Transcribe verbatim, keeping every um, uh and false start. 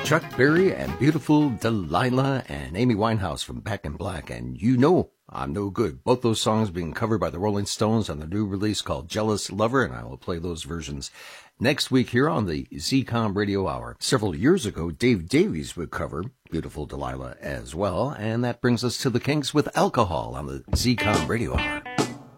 Chuck Berry and Beautiful Delilah and Amy Winehouse from Back in Black and You Know I'm No Good. Both those songs being covered by the Rolling Stones on the new release called Jealous Lover, and I will play those versions next week here on the Z COM Radio Hour. Several years ago, Dave Davies would cover Beautiful Delilah as well, and that brings us to the Kinks with Alcohol on the Z COM Radio Hour.